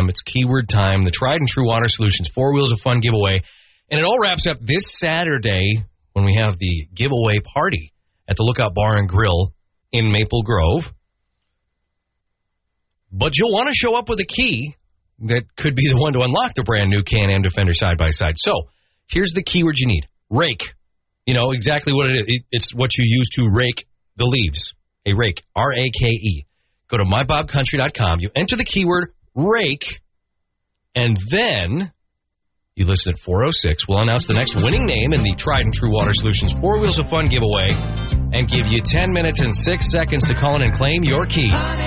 It's keyword time. The tried and true Water Solutions 4 Wheels of Fun giveaway. And it all wraps up this Saturday when we have the giveaway party at the Lookout Bar and Grill in Maple Grove. But you'll want to show up with a key that could be the one to unlock the brand new Can-Am Defender side-by-side. So here's the keyword you need. Rake. You know exactly what it is. It's what you use to rake the leaves. A rake. R-A-K-E. Go to mybobcountry.com. You enter the keyword rake, and then you listen at 4:06. We'll announce the next winning name in the tried and true Water Solutions 4 Wheels of Fun giveaway and give you 10 minutes and 6 seconds to call in and claim your key.